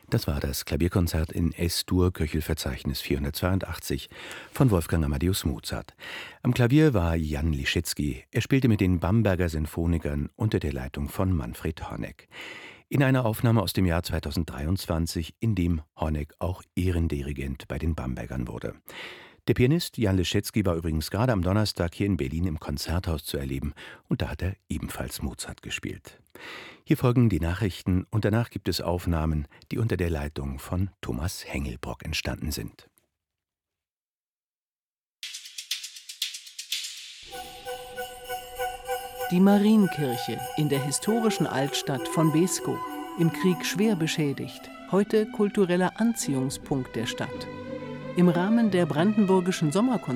Das war das Klavierkonzert in S-Dur, Köchelverzeichnis 482 von Wolfgang Amadeus Mozart. Am Klavier war Jan Liszewski. Er spielte mit den Bamberger Sinfonikern unter der Leitung von Manfred Honeck. In einer Aufnahme aus dem Jahr 2023, in dem Honeck auch Ehrendirigent bei den Bambergern wurde. Der Pianist Jan Liszewski war übrigens gerade am Donnerstag hier in Berlin im Konzerthaus zu erleben und da hat er ebenfalls Mozart gespielt. Hier folgen die Nachrichten und danach gibt es Aufnahmen, die unter der Leitung von Thomas Hengelbrock entstanden sind. Die Marienkirche in der historischen Altstadt von Beeskow, im Krieg schwer beschädigt, heute kultureller Anziehungspunkt der Stadt. Im Rahmen der brandenburgischen Sommerkonzerte